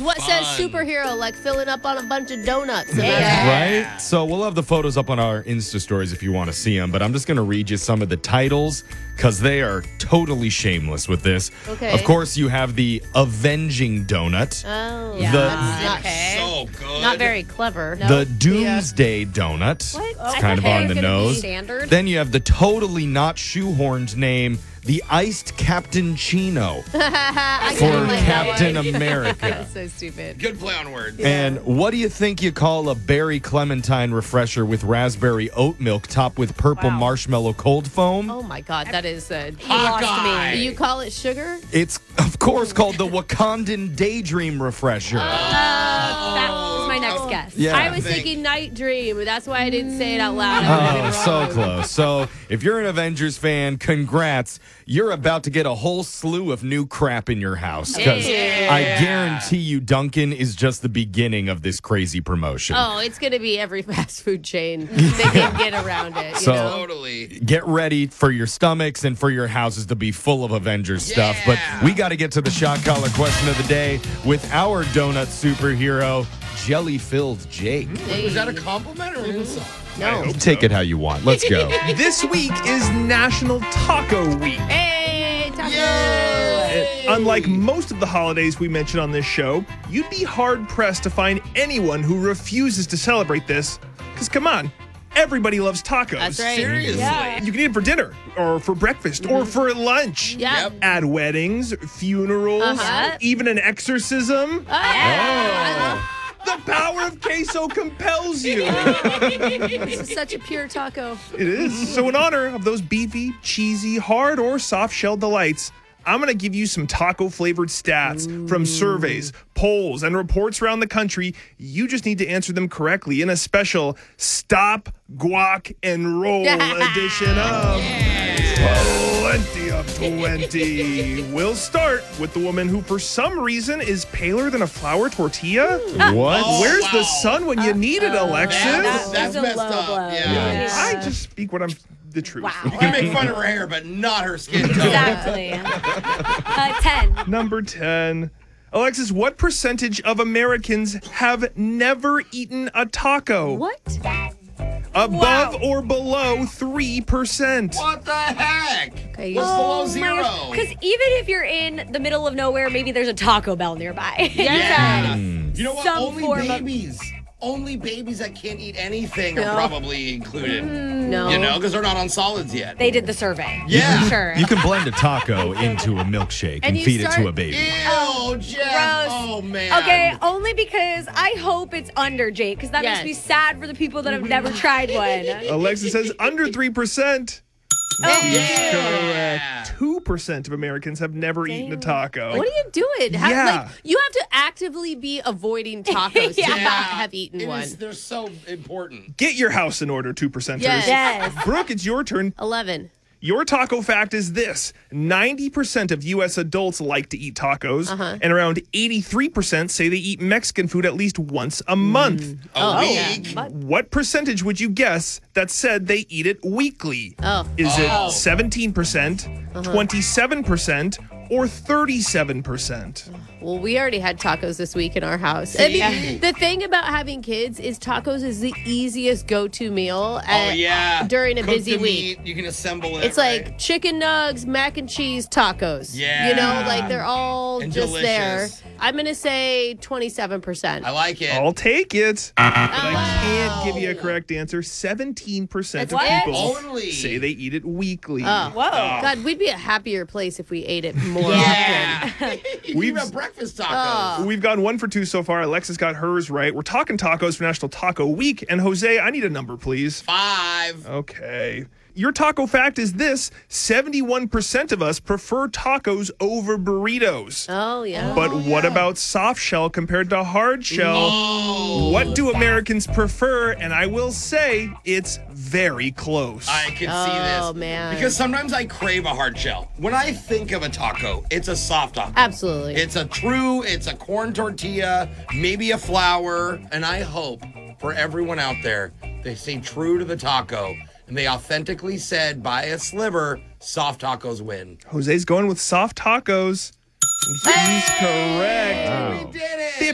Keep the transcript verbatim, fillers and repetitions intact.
what says superhero, like filling up on a bunch of donuts. Right? So we'll have the photos up on our Insta stories if you want to see them, but I'm just going to read you some of the titles because they are totally shameless with this. Okay. Of course, you have the Avenging Donut, Oh, Yeah. the, not, Okay. So good. Not very clever. the Doomsday Donut. What? It's I kind thought of on they the were gonna be nose. standard. Then you have the totally not shoehorned name, the Iced Captain Chino I for kinda like that Captain one. America. That's so stupid. Good play on words. And what do you think you call a berry clementine refresher with raspberry oat milk topped with purple Wow. marshmallow cold foam? Oh my God, that is uh, He lost Hawkeye. me. You call it sugar? It's, of course, called the Wakandan Daydream Refresher. Uh, that was my next guess. Yeah. I was Think. thinking Night Dream. That's why I didn't say it out loud. Oh, so close. So, if you're an Avengers fan, congrats. You're about to get a whole slew of new crap in your house. Because Yeah. I guarantee you, Dunkin' is just the beginning of this crazy promotion. Oh, it's going to be every fast food chain. They can get around it. You So- know? Totally. Get ready for your stomachs and for your houses to be full of Avengers stuff. But Yeah. we got to get to the shot collar question of the day with our donut superhero, jelly-filled Jake. Was that a compliment or an insult? No. Take it how you want. Let's go. This week is National Taco Week. Hey, taco. And unlike most of the holidays we mention on this show, you'd be hard-pressed to find anyone who refuses to celebrate this. Because, come on, everybody loves tacos. That's right. Seriously. Yeah. You can eat it for dinner, or for breakfast, or for lunch. Yeah. Yep. At weddings, funerals, Uh-huh. even an exorcism. Oh, yeah. The power of queso compels you. This is such a pure taco. It is. So in honor of those beefy, cheesy, hard, or soft-shell delights, I'm going to give you some taco-flavored stats from surveys, polls, and reports around the country. You just need to answer them correctly in a special Stop, Guac, and Roll edition of Plenty of twenty. We'll start with the woman who, for some reason, is paler than a flour tortilla. What? Oh, Where's wow. the sun when you need it, Alexis? That's, that's was a messed low up. blow. Yeah. Yeah. I just speak what I'm the truth. Wow. You can make fun of her hair, but not her skin tone. Exactly. uh, ten. Number ten. Alexis, what percentage of Americans have never eaten a taco? What? Above or below three percent. What the heck? Okay, What's you- below zero? Because even if you're in the middle of nowhere, maybe there's a Taco Bell nearby. Yeah. Mm. You know what? Some Only form of- babies. Only babies that can't eat anything No. are probably included. No. You know, because they're not on solids yet. They did the survey. Yeah. I'm sure. You can blend a taco into a milkshake and, And you feed it to start- a baby. Ew, Jeff. Gross. Oh, man. Okay, only because I hope it's under, Jake, because that Yes. makes me sad for the people that have never tried one. Alexis says under three percent. Yeah. Correct. two percent of Americans have never eaten a taco. What are you doing? How, Yeah. like, you have to actively be avoiding tacos Yeah. to not have eaten It one. is- they're so important. Get your house in order, two percenters. Yes. Yes. Brooke, it's your turn. eleven. Your taco fact is this: ninety percent of U S adults like to eat tacos, Uh-huh. and around eighty-three percent say they eat Mexican food at least once a month. A Oh, week. yeah. What percentage would you guess that said they eat it weekly? Oh. Is Oh. it seventeen percent, twenty-seven percent, or thirty-seven percent? Well, we already had tacos this week in our house. I mean, the thing about having kids is tacos is the easiest go-to meal Oh, at, yeah. during a Cook busy the week. meat, you can assemble it. It's right? like chicken nugs, mac and cheese, tacos. Yeah. You know, like they're all And just delicious. there. I'm going to say twenty-seven percent. I like it. I'll take it. But I Wow. can't give you a correct answer. seventeen percent of That's people what? Only. say they eat it weekly. Oh. Whoa. God, we'd be a happier place if we ate it more often. Yeah. you We've- can have breakfast tacos. Oh. We've gone one for two so far. Alexis got hers right. We're talking tacos for National Taco Week. And Jose, I need a number, please. Five. Okay. Your taco fact is this: seventy-one percent of us prefer tacos over burritos. Oh, yeah. But what about soft shell compared to hard shell? Oh. What do Americans prefer? And I will say it's very close. I can see this. Oh, man. Because sometimes I crave a hard shell. When I think of a taco, it's a soft taco. Absolutely. It's a true, it's a corn tortilla, maybe a flour. And I hope for everyone out there, they stay true to the taco. And they authentically said, by a sliver, soft tacos win. Jose's going with soft tacos. And he's correct. We did it.